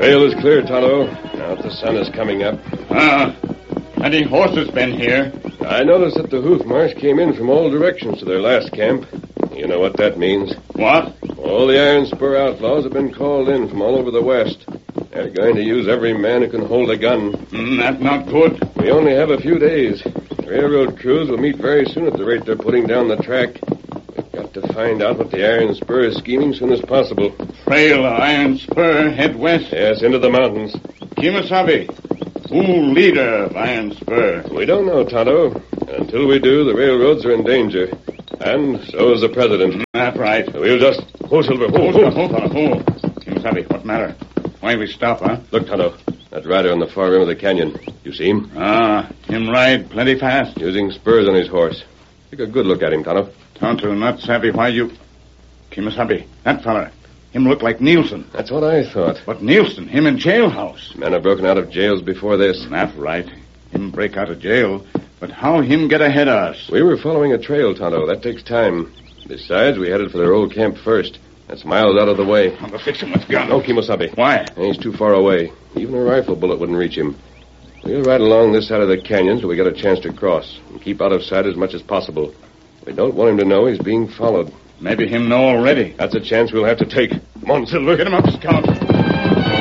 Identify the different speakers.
Speaker 1: Trail is clear, Tonto. Now that the sun is coming up.
Speaker 2: Plenty horses been here.
Speaker 1: I noticed that the hoof march came in from all directions to their last camp. You know what that means?
Speaker 2: What?
Speaker 1: All the Iron Spur outlaws have been called in from all over the West. They're going to use every man who can hold a gun.
Speaker 2: That's not good.
Speaker 1: We only have a few days. Railroad crews will meet very soon at the rate they're putting down the track. We've got to find out what the Iron Spur is scheming soon as possible.
Speaker 2: Trail of Iron Spur head west?
Speaker 1: Yes, into the mountains.
Speaker 2: Kemosabe, who leader of Iron Spur?
Speaker 1: We don't know, Tonto. Until we do, the railroads are in danger. And so is the president.
Speaker 2: That's right.
Speaker 1: We'll just... Hold, Silver. Hold.
Speaker 2: Kemosabe, what matter? Why we stop, huh?
Speaker 1: Look, Tonto. That rider on the far rim of the canyon. You see him?
Speaker 2: Him ride plenty fast.
Speaker 1: Using spurs on his horse. Take a good look at him, Tonto.
Speaker 2: Tonto, not savvy why you... Kemosabe, that fella. Him look like Nielsen.
Speaker 1: That's what I thought.
Speaker 2: But Nielsen, him in jailhouse.
Speaker 1: Men have broken out of jails before this.
Speaker 2: That's right. Him break out of jail. But how him get ahead of us?
Speaker 1: We were following a trail, Tonto. That takes time. Besides, we headed for their old camp first. That's miles out of the way.
Speaker 2: I'll go fix him with gun.
Speaker 1: No, Kemosabe.
Speaker 2: Why?
Speaker 1: He's too far away. Even a rifle bullet wouldn't reach him. We'll ride along this side of the canyon till we get a chance to cross. And keep out of sight as much as possible. We don't want him to know he's being followed.
Speaker 2: Maybe him know already.
Speaker 1: That's a chance we'll have to take. Come on, Silver.
Speaker 2: Get him up, Scout.